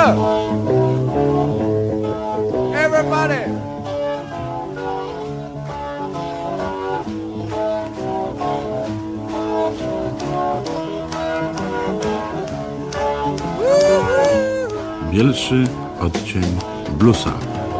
Everybody. Bielszy odcień bluesa.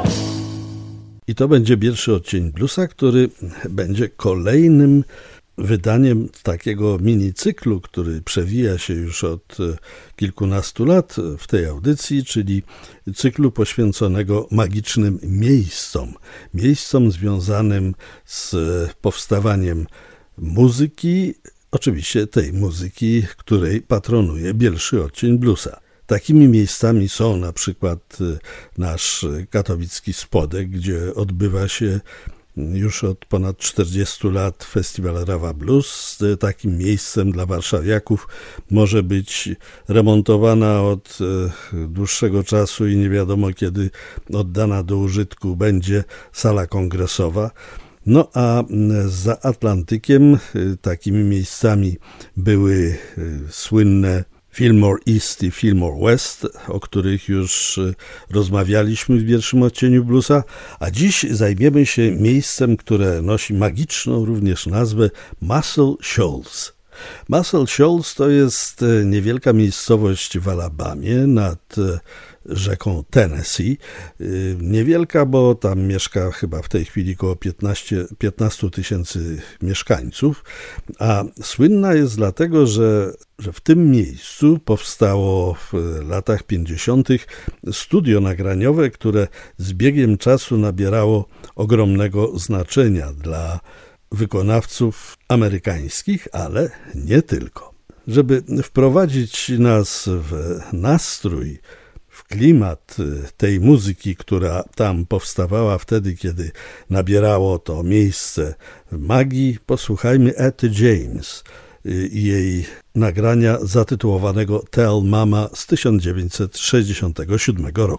I to będzie Bielszy odcień bluesa, który będzie kolejnym wydaniem takiego minicyklu, który przewija się już od kilkunastu lat w tej audycji, czyli cyklu poświęconego magicznym miejscom związanym z powstawaniem muzyki, oczywiście tej muzyki, której patronuje Bielszy odcień bluesa. Takimi miejscami są na przykład nasz katowicki Spodek, gdzie odbywa się już od ponad 40 lat festiwal Rawa Blues. Takim miejscem dla warszawiaków może być remontowana od dłuższego czasu i nie wiadomo kiedy oddana do użytku będzie sala kongresowa. No a za Atlantykiem takimi miejscami były słynne Fillmore East i Fillmore West, o których już rozmawialiśmy w pierwszym odcieniu bluesa, a dziś zajmiemy się miejscem, które nosi magiczną również nazwę Muscle Shoals. Muscle Shoals to jest niewielka miejscowość w Alabamie nad rzeką Tennessee. Niewielka, bo tam mieszka chyba w tej chwili około 15 tysięcy mieszkańców, a słynna jest dlatego, że w tym miejscu powstało w latach 50. studio nagraniowe, które z biegiem czasu nabierało ogromnego znaczenia dla wykonawców amerykańskich, ale nie tylko. Żeby wprowadzić nas w nastrój, w klimat tej muzyki, która tam powstawała wtedy, kiedy nabierało to miejsce magii, posłuchajmy Ety James i jej nagrania zatytułowanego Tell Mama z 1967 roku.